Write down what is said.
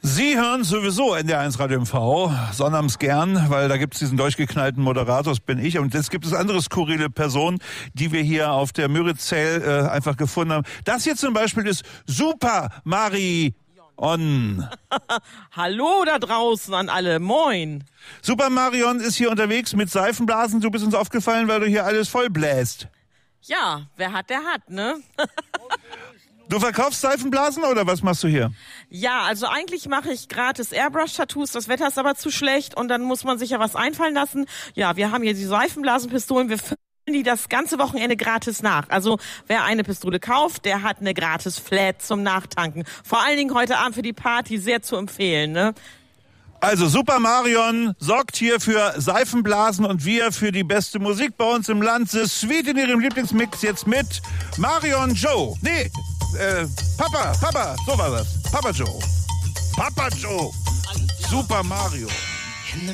Sie hören sowieso NDR1 Radio MV, sonnabends gern, weil da gibt's diesen durchgeknallten Moderator, das bin ich. Und jetzt gibt es andere skurrile Personen, die wir hier auf der Müritzell einfach gefunden haben. Das hier zum Beispiel ist Super Marion. Hallo da draußen an alle, moin. Super Marion ist hier unterwegs mit Seifenblasen. Du bist uns aufgefallen, weil du hier alles voll bläst. Ja, wer hat, der hat, ne? Du verkaufst Seifenblasen oder was machst du hier? Ja, also eigentlich mache ich gratis Airbrush-Tattoos, das Wetter ist aber zu schlecht und dann muss man sich ja was einfallen lassen. Ja, wir haben hier die Seifenblasenpistolen, wir füllen die das ganze Wochenende gratis nach. Also wer eine Pistole kauft, der hat eine gratis Flat zum Nachtanken. Vor allen Dingen heute Abend für die Party sehr zu empfehlen, ne? Also Super Marion sorgt hier für Seifenblasen und wir für die beste Musik bei uns im Land. The Sweet in ihrem Lieblingsmix jetzt mit Marion Joe. Nee, Papa, so war das. Papa Joe. Super Mario.